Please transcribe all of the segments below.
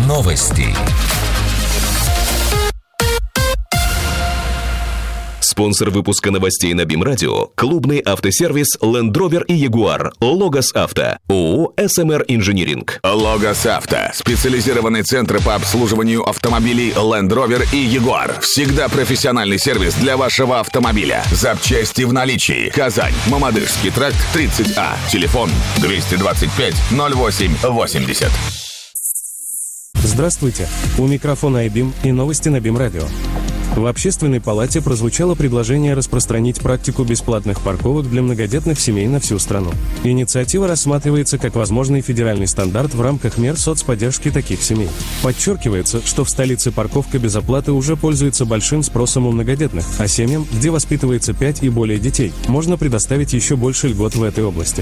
Новости. Спонсор выпуска новостей на БИМ-радио – клубный автосервис Land Rover и Jaguar. Логос Авто. ООО «СМР Инжиниринг». Логос Авто. Специализированный центр по обслуживанию автомобилей Land Rover и Jaguar. Всегда профессиональный сервис для вашего автомобиля. Запчасти в наличии. Казань. Мамадышский тракт, 30А. Телефон 225 08 80. Здравствуйте. У микрофона iBIM и новости на БИМ-радио. В Общественной палате прозвучало предложение распространить практику бесплатных парковок для многодетных семей на всю страну. Инициатива рассматривается как возможный федеральный стандарт в рамках мер соцподдержки таких семей. Подчеркивается, что в столице парковка без оплаты уже пользуется большим спросом у многодетных, а семьям, где воспитывается 5 и более детей, можно предоставить еще больше льгот в этой области.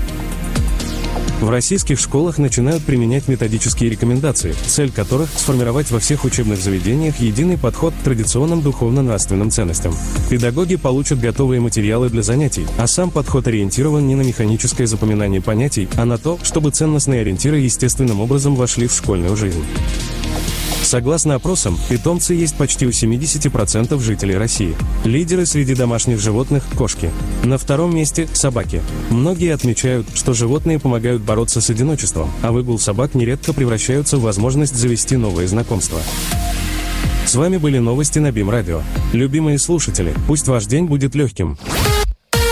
В российских школах начинают применять методические рекомендации, цель которых – сформировать во всех учебных заведениях единый подход к традиционным духовно-нравственным ценностям. Педагоги получат готовые материалы для занятий, а сам подход ориентирован не на механическое запоминание понятий, а на то, чтобы ценностные ориентиры естественным образом вошли в школьную жизнь. Согласно опросам, питомцы есть почти у 70% жителей России. Лидеры среди домашних животных – кошки. На втором месте – собаки. Многие отмечают, что животные помогают бороться с одиночеством, а выгул собак нередко превращаются в возможность завести новые знакомства. С вами были новости на БИМ-радио. Любимые слушатели, пусть ваш день будет легким.